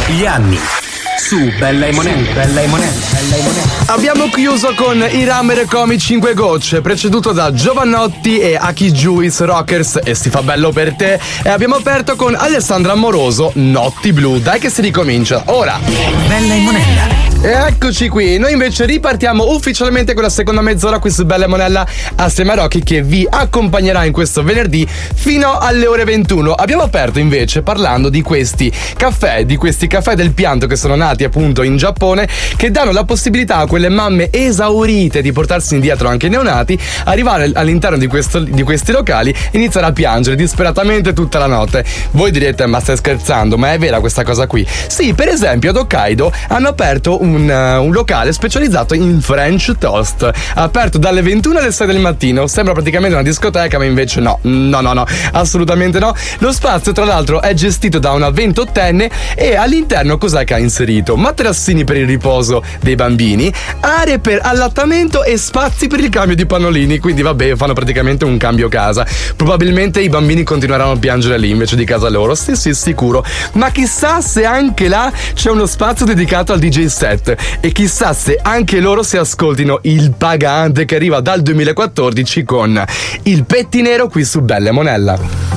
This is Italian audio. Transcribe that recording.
Gli anni su Bella e Monella. Abbiamo chiuso con Hiram e Recomi 5 gocce, preceduto da Giovannotti e Aki Juice Rockers e Si fa bello per te, e abbiamo aperto con Alessandra Amoroso Notti blu. Dai che si ricomincia ora. Bella e Monella. E eccoci qui, noi invece ripartiamo ufficialmente con la seconda mezz'ora qui su Bella e Monella assieme a Rocky, che vi accompagnerà in questo venerdì fino alle ore 21. Abbiamo aperto invece parlando di questi caffè del pianto che sono nati appunto in Giappone, che danno la possibilità a quelle mamme esaurite di portarsi indietro anche i neonati, arrivare all'interno di questi locali e iniziare a piangere disperatamente tutta la notte. Voi direte: ma stai scherzando? Ma è vera questa cosa qui? Sì, per esempio ad Hokkaido hanno aperto un locale specializzato in French Toast, aperto dalle 21 alle 6 del mattino. Sembra praticamente una discoteca, ma invece no, assolutamente no. Lo spazio tra l'altro è gestito da una 28enne e all'interno cos'è che ha inserito? Materassini per il riposo dei bambini, aree per allattamento e spazi per il cambio di pannolini. Quindi vabbè, fanno praticamente un cambio casa. Probabilmente i bambini continueranno a piangere lì invece di casa loro, sì sicuro. Ma chissà se anche là c'è uno spazio dedicato al DJ set, e chissà se anche loro si ascoltino il Pagante, che arriva dal 2014 con Il pettinero qui su Bella e Monella.